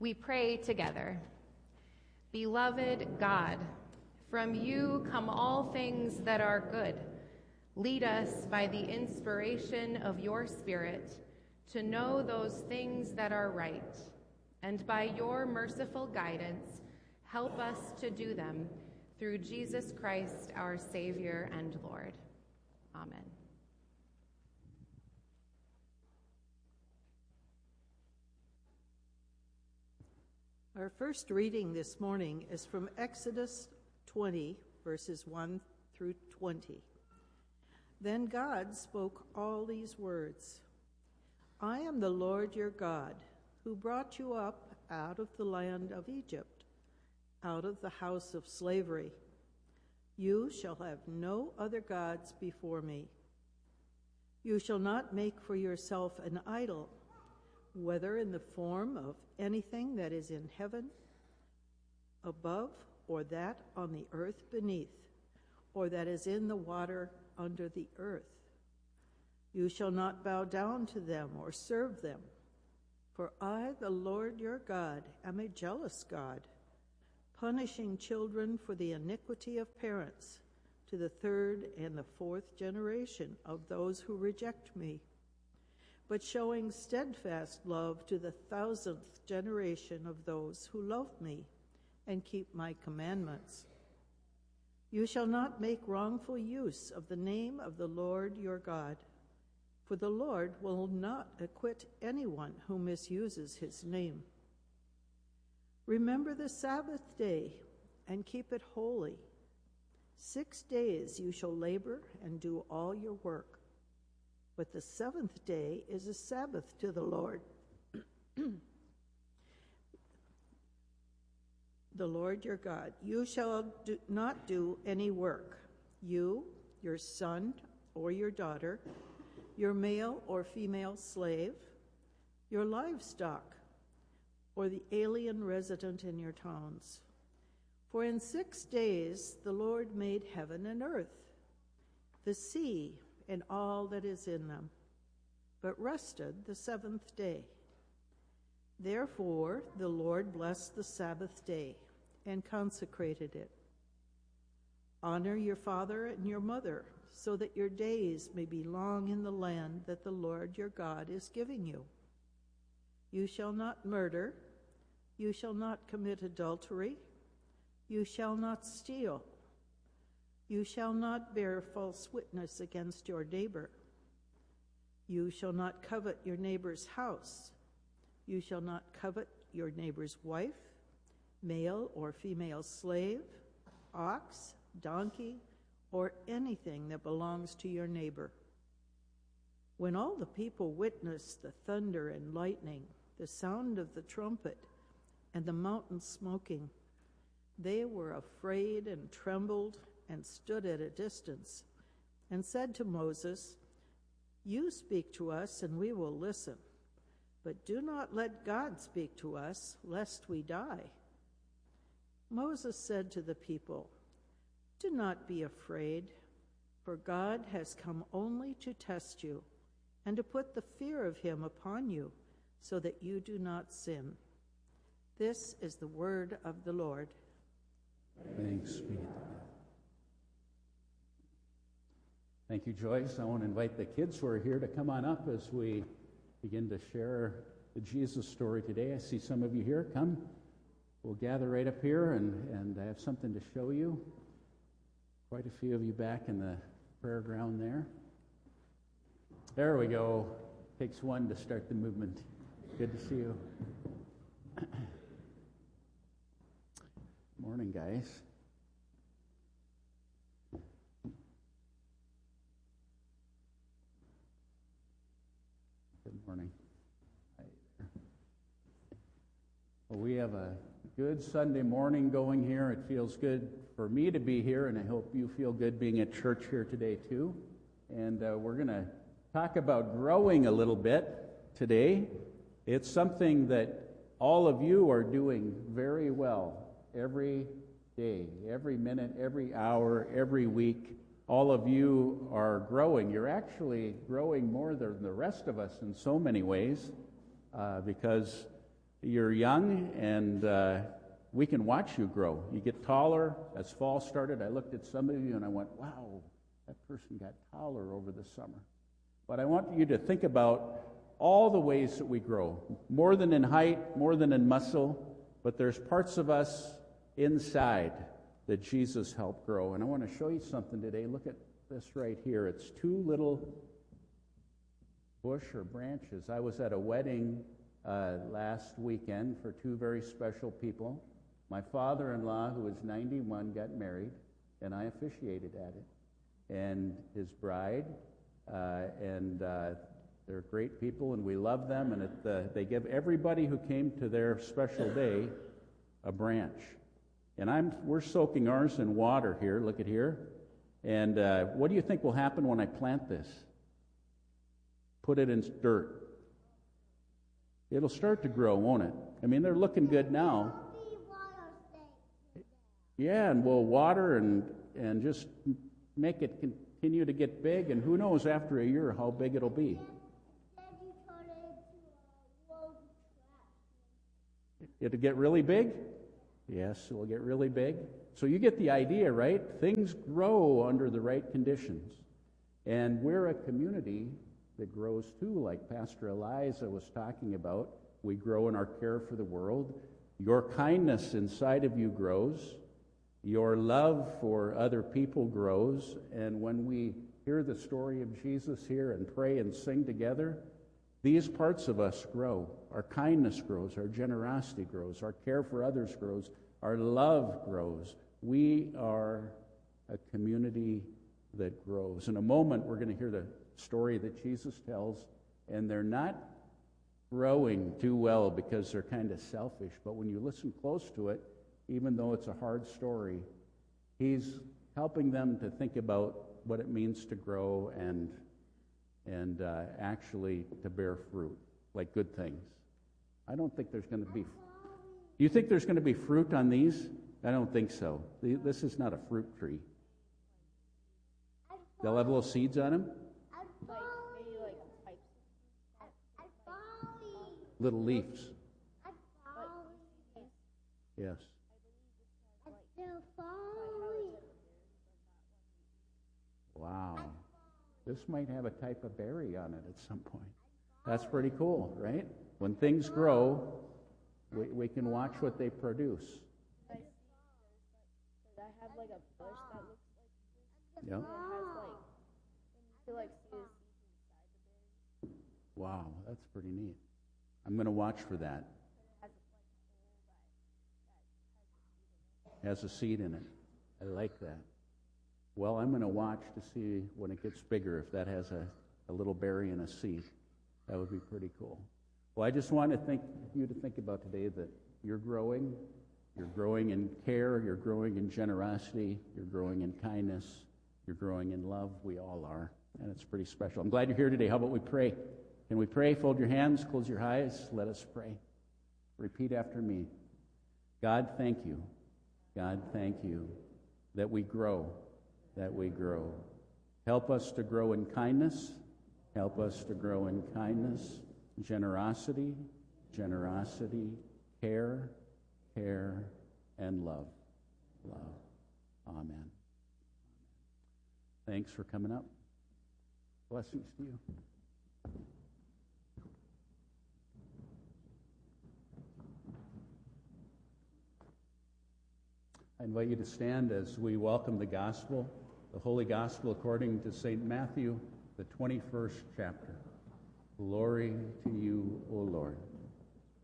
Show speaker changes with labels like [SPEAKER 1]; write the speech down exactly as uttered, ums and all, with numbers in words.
[SPEAKER 1] We pray together. Beloved God, from you come all things that are good. Lead us by the inspiration of your Spirit to know those things that are right, and by your merciful guidance, help us to do them through Jesus Christ, our Savior and Lord. Amen.
[SPEAKER 2] Our first reading this morning is from Exodus twenty, verses one through twenty. Then God spoke all these words. I am the Lord your God, who brought you up out of the land of Egypt, out of the house of slavery. You shall have no other gods before me. You shall not make for yourself an idol, whether in the form of anything that is in heaven above, or that on the earth beneath, or that is in the water under the earth. You shall not bow down to them or serve them, for I, the Lord your God, am a jealous God, punishing children for the iniquity of parents to the third and the fourth generation of those who reject me, but showing steadfast love to the thousandth generation of those who love me and keep my commandments. You shall not make wrongful use of the name of the Lord your God, for the Lord will not acquit anyone who misuses his name. Remember the Sabbath day and keep it holy. Six days you shall labor and do all your work, but the seventh day is a Sabbath to the Lord. The Lord your God. You shall do, not do any work, you, your son or your daughter, your male or female slave, your livestock, or the alien resident in your towns. For in six days the Lord made heaven and earth, the sea, and all that is in them, but rested the seventh day. Therefore the Lord blessed the Sabbath day and consecrated it. Honor your father and your mother, so that your days may be long in the land that the Lord your God is giving you. You shall not murder. You shall not commit adultery. You shall not steal. You shall not bear false witness against your neighbor. You shall not covet your neighbor's house. You shall not covet your neighbor's wife, male or female slave, ox, donkey, or anything that belongs to your neighbor. When all the people witnessed the thunder and lightning, the sound of the trumpet, and the mountain smoking, they were afraid and trembled and stood at a distance, and said to Moses, You speak to us, and we will listen. But do not let God speak to us, lest we die. Moses said to the people, Do not be afraid, for God has come only to test you, and to put the fear of him upon you, so that you do not sin. This is the word of the Lord.
[SPEAKER 3] Thanks be to God. Thank you, Joyce. I want to invite the kids who are here to come on up as we begin to share the Jesus story today. I see some of you here. Come. We'll gather right up here, and, and I have something to show you. Quite a few of you back in the prayer ground there. There we go. Takes one to start the movement. Good to see you. Morning, guys. Good morning. Hi there. Well, we have a good Sunday morning going here. It feels good for me to be here, and I hope you feel good being at church here today, too. And uh, we're going to talk about growing a little bit today. It's something that all of you are doing very well every day, every minute, every hour, every week. All of you are growing. You're actually growing more than the rest of us in so many ways uh, because you're young, and uh, we can watch you grow. You get taller. As fall started, I looked at some of you, and I went, wow, that person got taller over the summer. But I want you to think about all the ways that we grow, more than in height, more than in muscle, but there's parts of us inside that Jesus helped grow. And I want to show you something today. Look at this right here. It's two little bush or branches. I was at a wedding uh, last weekend for two very special people. My father-in-law, who was ninety-one, got married, and I officiated at it. And his bride, uh, and uh, they're great people, and we love them, and it, uh, they give everybody who came to their special day a branch. And I'm we're soaking ours in water here. Look at here. And uh, what do you think will happen when I plant this? Put it in dirt. It'll start to grow, won't it? I mean, they're looking good now. Yeah, and we'll water and and just make it continue to get big, and who knows after a year how big it'll be. It'll get really big? Yes, it will get really big. So you get the idea, right? Things grow under the right conditions. And we're a community that grows too, like Pastor Eliza was talking about. We grow in our care for the world. Your kindness inside of you grows. Your love for other people grows. And when we hear the story of Jesus here and pray and sing together, these parts of us grow. Our kindness grows, our generosity grows, our care for others grows, our love grows. We are a community that grows. In a moment, we're going to hear the story that Jesus tells, and they're not growing too well because they're kind of selfish, but when you listen close to it, even though it's a hard story, he's helping them to think about what it means to grow and and uh, actually to bear fruit, like good things. I don't think there's going to be... Do you think there's going to be fruit on these? I don't think so. This is not a fruit tree. They'll have little seeds on them? Little leaves. Yes. Wow. This might have a type of berry on it at some point. That's pretty cool, right? When things grow, we, we can watch what they produce.
[SPEAKER 4] I have like a bush that looks like this.
[SPEAKER 3] Yep.
[SPEAKER 4] It has like, you can like see the seeds inside the berry.
[SPEAKER 3] Wow, that's pretty neat. I'm going to watch for that. It has a seed in it. I like that. Well, I'm going to watch to see when it gets bigger if that has a, a little berry and a seed. That would be pretty cool. Well, I just want to think you to think about today that you're growing. You're growing in care. You're growing in generosity. You're growing in kindness. You're growing in love. We all are. And it's pretty special. I'm glad you're here today. How about we pray? Can we pray? Fold your hands. Close your eyes. Let us pray. Repeat after me. God, thank you. God, thank you that we grow. That we grow. Help us to grow in kindness. Help us to grow in kindness, generosity, generosity, care, care, and love. Love. Amen. Thanks for coming up. Blessings to you. I invite you to stand as we welcome the gospel, the Holy Gospel according to Saint Matthew, the twenty-first chapter. Glory to you, O Lord.